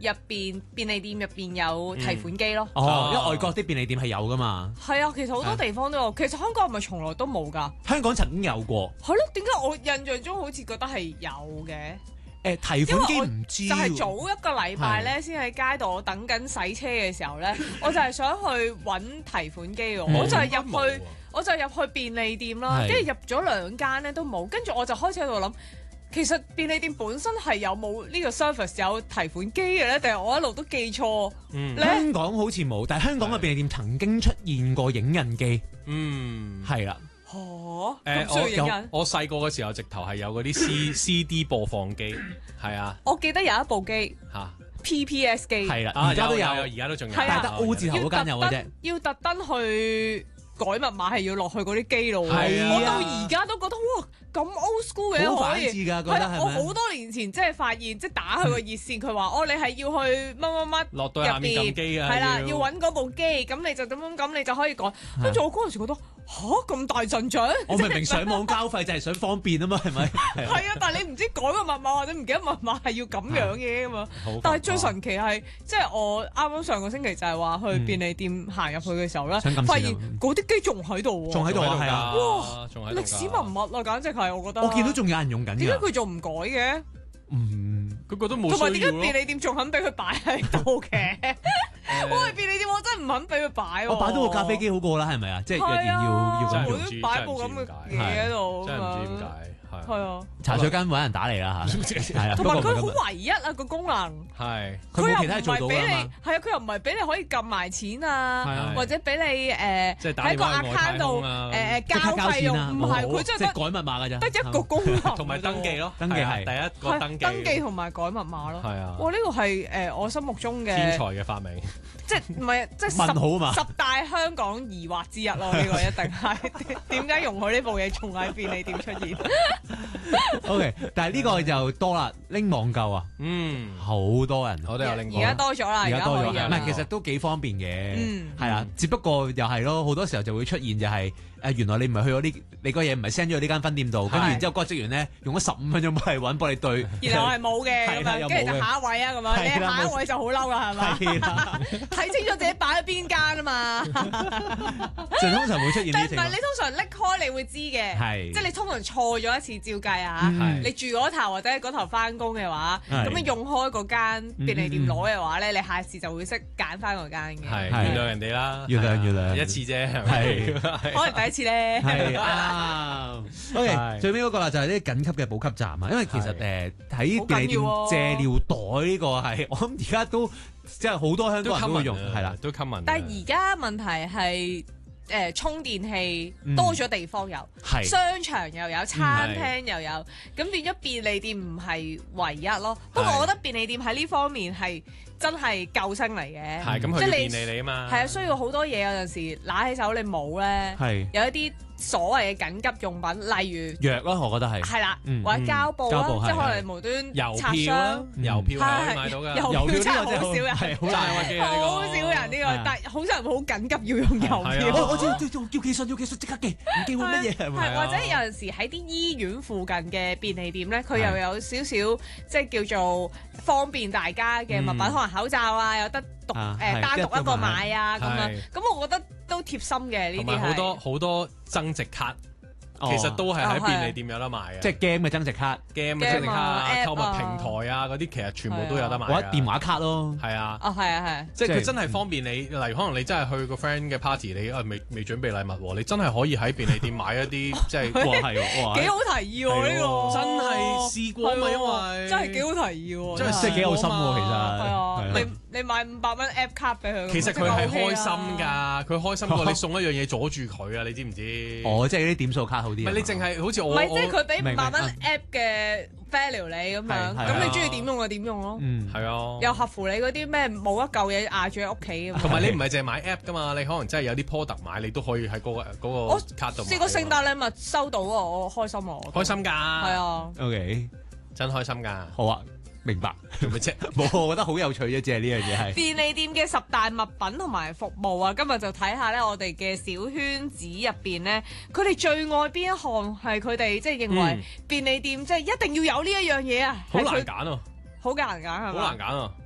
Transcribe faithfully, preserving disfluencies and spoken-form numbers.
入邊便利店入邊有提款機咯。 哦，因為外國啲便利店係有噶嘛。 係啊，其實好多地方都有，其實香港係咪從來都冇㗎？ 香港曾經有過。 係咯，點解我印象中好似覺得係有嘅？ 誒提款機唔知， 就係早一個禮拜咧，先喺街度等緊洗車嘅時候咧，我就係想去揾提款機喎，我就係入去，我就入去便利店啦，跟住入咗兩間咧都冇，跟住我就開始喺度諗，其實便利店本身係有冇呢個 service 有提款機嘅咧，定係我一路都記錯？ 嗯，香港好似冇，但係香港嘅便利店曾經出現過影印機。 嗯， 係啦。 哦， 誒我有我細個嘅時候，直頭係有嗰啲 C C D 播放機，係啊。 我記得有一部機嚇 P P S 機， 係啦，而家都有， 而家都仲有， 但係得 O 字頭嗰間有嘅啫。 要特登去改密碼係要落去嗰啲機度， 係啊， 我到而家都覺得哇咁 old school 嘅， 好反智㗎，覺得係咪？ 我好多年前即係發現，即係打佢個熱線，佢話哦，你係要去乜乜乜落到下面撳機啊， 係啦，要揾嗰部機，咁你就咁樣咁，你就可以改。跟住我嗰陣時覺得吓咁大陣仗， 我明明上網交費就係想方便啊嘛，係咪？ 係啊，但係你唔知改個密碼或者唔記得密碼係要咁樣嘅嘛。但係最神奇係，即係我啱啱上個星期就係話去便利店行入去嘅時候咧，發現嗰啲機仲喺度喎， 仲喺度啊，係啊， 哇！歷史文物啊，簡直係我覺得。 我見到仲有人用緊㗎。 點解佢仲唔改嘅？ 嗯， 佢覺得冇需要咯。 同埋點解便利店仲肯俾佢擺喺度嘅？我係便利店，我真係唔肯俾佢擺喎。 我擺到個咖啡機好過啦，係咪啊？即係若然要要咁用，我都擺部咁嘅嘢喺度。 真係唔知點解。 係啊， 茶水間揾人打嚟啦嚇，係啊， 同埋佢好唯一啊個功能， 係佢又唔係俾你，係啊，佢又唔係俾你可以撳埋錢啊，或者俾你誒喺個 account 度誒誒交費用，唔係佢真係即係改密碼㗎咋， 得一個功能， 同埋登記咯， 登記係第一個登記， 登記同埋改密碼咯， 係啊， 哇呢個係誒我心目中嘅天才嘅發明， 即係唔係即係十十大香港疑惑之一咯，呢個一定係點解容許呢部嘢仲喺便利店出現？ O.K. 但係呢個就多啦，拎網購啊， 嗯， 好多人， 我都有拎過。 而家多咗啦， 而家多咗， 唔係其實都幾方便嘅， 嗯， 係啦，只不過又係咯，好多時候就會出現就係誒原來你唔係去咗呢，你個嘢唔係 send 咗去呢間分店度，跟住然之後嗰個職員咧用咗十五分鐘幫你揾幫你對， 然後係冇嘅咁樣，跟住就下一位啊咁樣，你下一位就好嬲啦係嘛？睇清楚自己擺喺邊間啊嘛， 就通常會出現呢啲情況。 但係你通常拎開你會知嘅，即係你通常錯咗一次照計啊，你住嗰頭或者嗰頭翻工嘅話，咁你用開嗰間便利店攞嘅話咧，你下次就會識揀翻嗰間嘅。 係原諒人哋啦， 原諒原諒一次啫， 係可能第一次咧。 係啊。OK，最尾嗰個啦就係啲緊急嘅補給站啊，因為其實誒喺便利店借尿袋呢個係我諗而家都即係好多香港人都會用，係啦， 都 common。 但係而家問題係。誒、呃、充電器多咗地方有， 嗯、 商場又有，餐廳又有，咁變咗便利店唔係唯一咯。不過我覺得便利店喺呢方面係真係救星嚟嘅， 係咁佢便利你啊嘛。 係啊，需要好多嘢有陣時拿起手你冇咧， 係有一啲所謂嘅緊急用品，例如藥咯，我覺得係係啦，或者膠布啦，即係可能無端郵票啦，郵票係可以買到㗎。 郵票真係好少人， 係好難好少人呢個，但係好少人好緊急要用郵票。 我知要叫寄信，要寄信即刻寄，唔寄會乜嘢係咪？ 或者有陣時喺啲醫院附近嘅便利店咧，佢又有少少即係叫做方便大家嘅物品，可能口罩啊有得獨誒單獨一個買啊咁樣。咁我覺得都貼心嘅呢啲係。同埋好多好多增值卡。其實都係喺便利店有得賣嘅， 即係 game 嘅增值卡、 game 嘅增值卡、購物平台啊嗰啲，其實全部都有得賣。 或者電話卡咯， 係啊， 哦係啊係， 即係佢真係方便你。例如可能你真係去個 friend 嘅 party，你啊未未準備禮物喎，你真係可以喺便利店買一啲即係哇係哇幾好提議喎呢個， 真係試過嘛，因為真係幾好提議喎， 真係即係幾有心喎，其實係啊，你你買五百蚊 app 卡俾佢， 其實佢係開心㗎，佢開心過你送一樣嘢阻住佢啊！你知唔知？ 哦，即係啲點數卡好啲。 唔係你淨係好似我， 唔係即係佢俾五百蚊 app 嘅 value 你咁樣，咁你中意點用就點用咯。 嗯， 係啊， 又合乎你嗰啲咩冇一嚿嘢壓住喺屋企咁。 同埋你唔係淨係買 app 㗎嘛，你可能真係有啲 product 買，你都可以喺嗰個嗰個卡度。 試過聖誕禮物收到啊，我開心啊！ 開心㗎，係啊 ，OK， 真開心㗎。 好啊。明白，做乜啫？冇，我覺得好有趣啫，即係呢樣嘢係便利店嘅十大物品同埋服務啊！今日就睇下咧，我哋嘅小圈子入邊咧，佢哋最愛邊一項係佢哋即係認為便利店即係一定要有呢一樣嘢啊！ 好難揀啊！ 好難揀係嘛？ 好難揀啊！